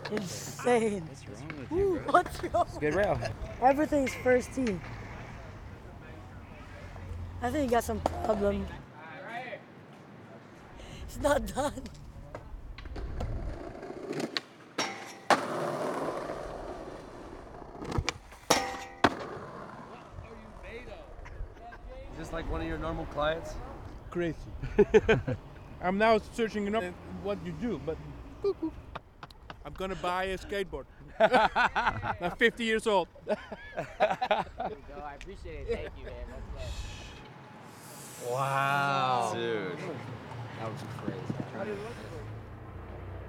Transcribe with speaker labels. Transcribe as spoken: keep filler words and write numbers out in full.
Speaker 1: Insane.
Speaker 2: What's wrong with you,
Speaker 1: Ooh,
Speaker 2: bro?
Speaker 1: what's wrong?
Speaker 2: It's a good rail.
Speaker 1: Everything's first tee. I think he got some problem. It's not done.
Speaker 3: Is this like one of your normal clients?
Speaker 4: Crazy. I'm now searching up what you do, but boop, boop. I'm gonna buy a skateboard. I'm fifty years old.
Speaker 5: There you go. I appreciate it. Thank you, man. That's love.
Speaker 3: Wow.
Speaker 2: Dude.
Speaker 5: That was crazy.